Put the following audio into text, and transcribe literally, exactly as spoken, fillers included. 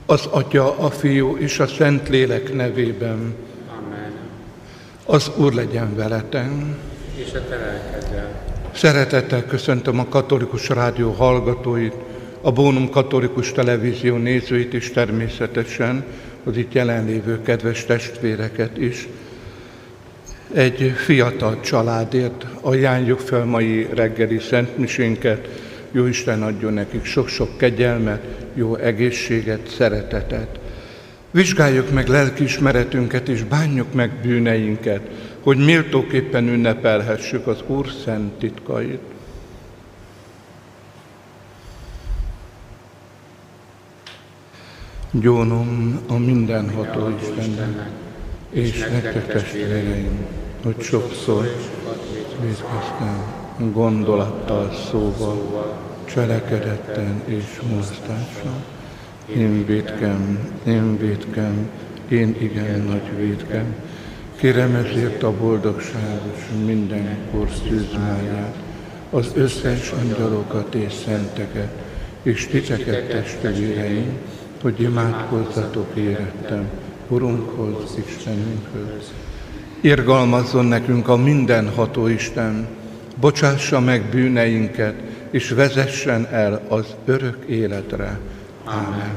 Az Atya, a Fiú és a Szentlélek nevében. Amen. Az Úr legyen veletek. És a te lelkeddel. Szeretettel köszöntöm a Katolikus Rádió hallgatóit, a Bónum Katolikus Televízió nézőit és természetesen az itt jelenlévő kedves testvéreket is. Egy fiatal családért ajánljuk fel mai reggeli szentmisénket. Jóisten adjon nekik sok-sok kegyelmet, jó egészséget, szeretetet. Vizsgáljuk meg lelkiismeretünket és bánjuk meg bűneinket, hogy méltóképpen ünnepelhessük az Úr szent titkait. Gyónom a mindenható Istennek, és nektek testvéreim, hogy sokszor vétkeztem gondolattal, szóval, cselekedettel és mozdással. Én vétkem, én vétkem, én igen nagy vétkem. Kérem ezért a boldogságos mindenkor szűzmáját, az összes angyalokat és szenteket, és titeket testvéreim, hogy imádkozzatok érettem, Urunkhoz, Istenünkhöz. Irgalmazzon nekünk a mindenható Isten, bocsássa meg bűneinket, és vezessen el az örök életre. Ámen.